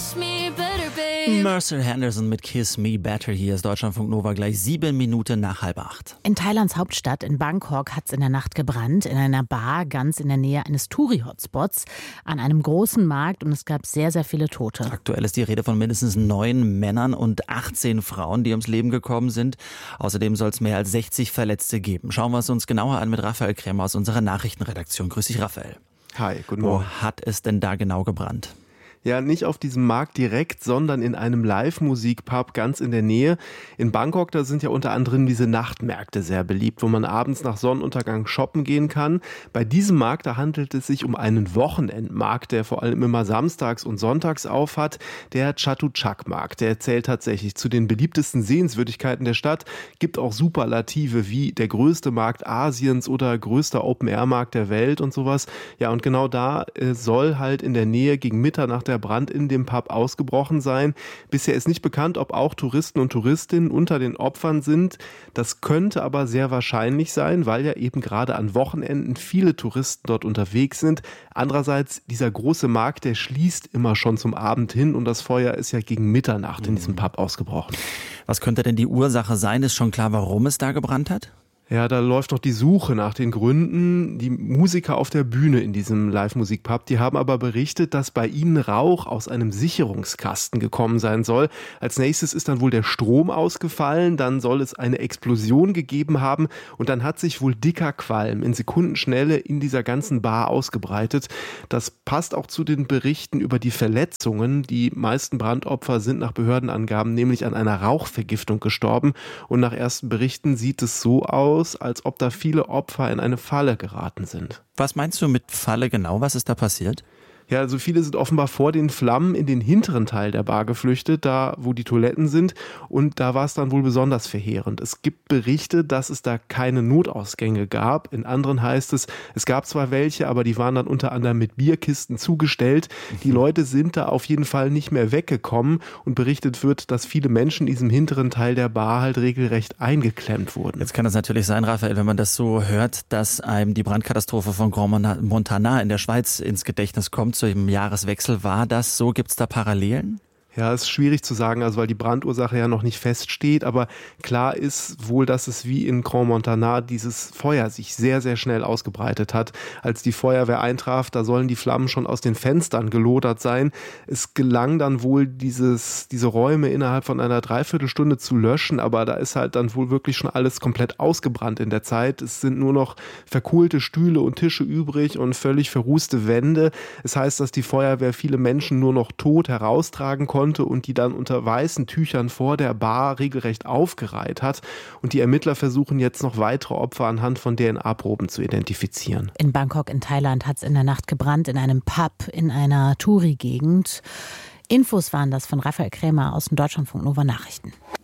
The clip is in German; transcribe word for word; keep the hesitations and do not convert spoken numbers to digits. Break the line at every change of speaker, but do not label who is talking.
me better, babe.
Mercer Henderson mit Kiss Me Better. Hier ist Deutschlandfunk Nova, gleich sieben Minuten nach halb acht.
In Thailands Hauptstadt, in Bangkok, hat es in der Nacht gebrannt, in einer Bar ganz in der Nähe eines Touri-Hotspots, an einem großen Markt, und es gab sehr, sehr viele Tote.
Aktuell ist die Rede von mindestens neun Männern und achtzehn Frauen, die ums Leben gekommen sind. Außerdem soll es mehr als sechzig Verletzte geben. Schauen wir es uns genauer an mit Raphael Krämer aus unserer Nachrichtenredaktion. Grüß dich, Raphael.
Hi, guten Morgen.
Wo hat es denn da genau gebrannt?
Ja, nicht auf diesem Markt direkt, sondern in einem Live-Musik-Pub ganz in der Nähe. In Bangkok, da sind ja unter anderem diese Nachtmärkte sehr beliebt, wo man abends nach Sonnenuntergang shoppen gehen kann. Bei diesem Markt, da handelt es sich um einen Wochenendmarkt, der vor allem immer samstags und sonntags auf hat. Der Chatuchak-Markt, der zählt tatsächlich zu den beliebtesten Sehenswürdigkeiten der Stadt. Gibt auch Superlative wie der größte Markt Asiens oder größter Open-Air-Markt der Welt und sowas. Ja, und genau da äh, soll halt in der Nähe gegen Mitternacht der Brand in dem Pub ausgebrochen sein. Bisher ist nicht bekannt, ob auch Touristen und Touristinnen unter den Opfern sind. Das könnte aber sehr wahrscheinlich sein, weil ja eben gerade an Wochenenden viele Touristen dort unterwegs sind. Andererseits, dieser große Markt, der schließt immer schon zum Abend hin und das Feuer ist ja gegen Mitternacht in diesem Pub ausgebrochen.
Was könnte denn die Ursache sein? Ist schon klar, warum es da gebrannt hat?
Ja, da läuft noch die Suche nach den Gründen. Die Musiker auf der Bühne in diesem Live-Musik-Pub, die haben aber berichtet, dass bei ihnen Rauch aus einem Sicherungskasten gekommen sein soll. Als nächstes ist dann wohl der Strom ausgefallen, dann soll es eine Explosion gegeben haben und dann hat sich wohl dicker Qualm in Sekundenschnelle in dieser ganzen Bar ausgebreitet. Das passt auch zu den Berichten über die Verletzungen. Die meisten Brandopfer sind nach Behördenangaben nämlich an einer Rauchvergiftung gestorben und nach ersten Berichten sieht es so aus, als ob da viele Opfer in eine Falle geraten sind.
Was meinst du mit Falle genau? Was ist da passiert?
Ja, also viele sind offenbar vor den Flammen in den hinteren Teil der Bar geflüchtet, da wo die Toiletten sind, und da war es dann wohl besonders verheerend. Es gibt Berichte, dass es da keine Notausgänge gab. In anderen heißt es, es gab zwar welche, aber die waren dann unter anderem mit Bierkisten zugestellt. Die Leute sind da auf jeden Fall nicht mehr weggekommen und berichtet wird, dass viele Menschen in diesem hinteren Teil der Bar halt regelrecht eingeklemmt wurden.
Jetzt kann es natürlich sein, Raphael, wenn man das so hört, dass einem die Brandkatastrophe von Grand Montana in der Schweiz ins Gedächtnis kommt. Zu dem Jahreswechsel. War das so? Gibt es da Parallelen?
Ja, ist schwierig zu sagen, also weil die Brandursache ja noch nicht feststeht, aber klar ist wohl, dass es wie in Grand Montana dieses Feuer sich sehr, sehr schnell ausgebreitet hat. Als die Feuerwehr eintraf, da sollen die Flammen schon aus den Fenstern gelodert sein. Es gelang dann wohl, dieses, diese Räume innerhalb von einer Dreiviertelstunde zu löschen, aber da ist halt dann wohl wirklich schon alles komplett ausgebrannt in der Zeit. Es sind nur noch verkohlte Stühle und Tische übrig und völlig verrußte Wände. Es heißt, dass die Feuerwehr viele Menschen nur noch tot heraustragen konnte und die dann unter weißen Tüchern vor der Bar regelrecht aufgereiht hat. Und die Ermittler versuchen jetzt noch weitere Opfer anhand von D N A-Proben zu identifizieren.
In Bangkok in Thailand hat es in der Nacht gebrannt, in einem Pub in einer Touri-Gegend. Infos waren das von Raphael Krämer aus den Deutschlandfunk Nova Nachrichten.